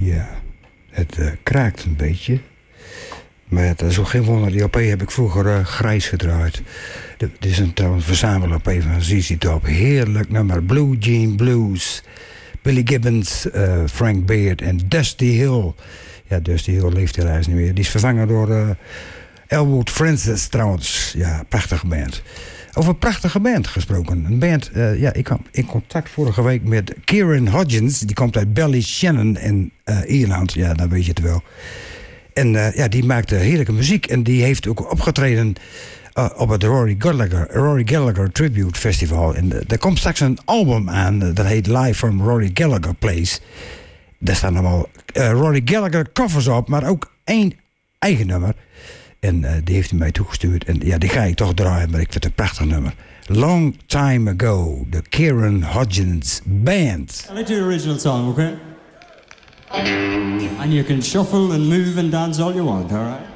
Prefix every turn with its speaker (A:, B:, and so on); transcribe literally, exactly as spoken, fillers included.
A: Ja, het uh, kraakt een beetje. Maar het is ook geen wonder. Die L P heb ik vroeger uh, grijs gedraaid. Dit is een, een verzamel-L P van Z Z Top. Heerlijk nummer. Blue Jean Blues. Billy Gibbons, uh, Frank Beard en Dusty Hill. Ja, Dusty Hill leeft helaas niet meer. Die is vervangen door uh, Elwood Francis trouwens. Ja, prachtige band. Over een prachtige band gesproken. Een band, uh, ja, ik kwam in contact vorige week met Kieran Hodgins. Die komt uit Ballyshannon in uh, Ierland. Ja, dan weet je het wel. En uh, ja, die maakte heerlijke muziek. En die heeft ook opgetreden uh, op het Rory Gallagher, Rory Gallagher Tribute Festival. En uh, er komt straks een album aan. Uh, dat heet Live from Rory Gallagher Plays. Daar staan allemaal uh, Rory Gallagher covers op. Maar ook één eigen nummer. En uh, die heeft hij mij toegestuurd. En ja, die ga ik toch draaien. Maar ik vind het een prachtig nummer. Long Time Ago. De Kieran Hodgins Band.
B: I'll let you the original song, okay? And you can shuffle and move and dance all you want, all right?